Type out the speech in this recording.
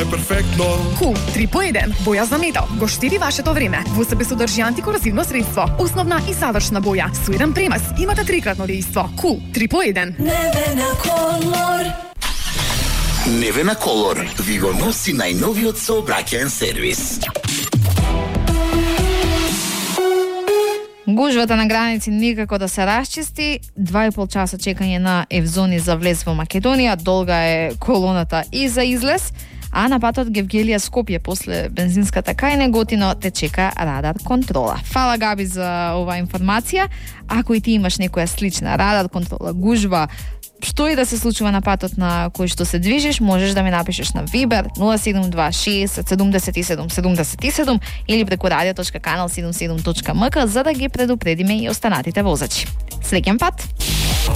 перфектно. Кул 3 по 1. Боја за метал. Го штеди вашето време. Во себе содржи антикорозивно средство. Основна и завршна боја. Со еден премес имате трикратно дејство. Кул 3 по 1. Невена Колор. Невена Колор ви го носи најновиот сообраќаен сервис. Гужвата на граници никако да се расчисти. 2,5 часа чекање на Евзони за влез во Македонија. Долга е колоната и за излез. А на патот Гевгелија Скопје после бензинската кајне готино те чека радар контрола. Фала, Габи, за оваа информација. Ако и ти имаш некоја слична радар контрола, гужва, што и да се случува на патот на кој што се движиш, можеш да ми напишеш на Viber 0726 77 77 или преку radio.kanal77.mk за да ги предупредиме и останатите возачи. Среќен пат!